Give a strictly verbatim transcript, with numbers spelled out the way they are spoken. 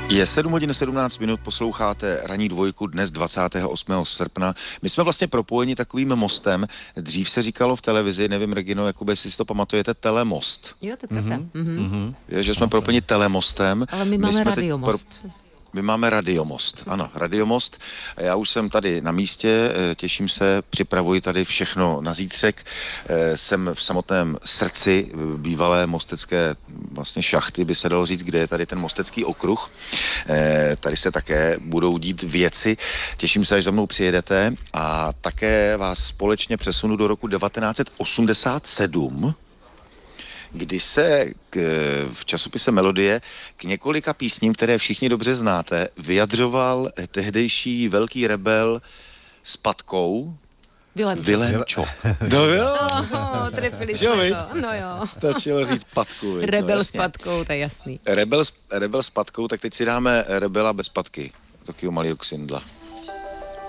Je sedm hodin sedmnáct minut, posloucháte ranní dvojku dnes dvacátého osmého srpna. My jsme vlastně propojeni takovým mostem. Dřív se říkalo v televizi, nevím, Regino, jakoby si to pamatujete, telemost. Jo, to je pravda. Mm-hmm. Mm-hmm. Je, že jsme propojeni telemostem. Ale my máme my radiomost. Pro... My máme radiomost, ano, radiomost. Já už jsem tady na místě, těším se, připravuji tady všechno na zítřek. Jsem v samotném srdci bývalé mostecké vlastně šachty, by se dalo říct, kde je tady ten mostecký okruh. Tady se také budou dít věci. Těším se, až za mnou přijedete a také vás společně přesunu do roku devatenáct set osmdesát sedm, kdy se k, v časopise Melodie k několika písním, které všichni dobře znáte, vyjadřoval tehdejší velký rebel s patkou Vilém Čok. No jo, oh, trefili jsme to. No jo. Stačilo říct patku. Viď? Rebel no, s patkou, to je jasný. Rebel, rebel s patkou, tak teď si dáme rebela bez patky. Takového malého ksindla.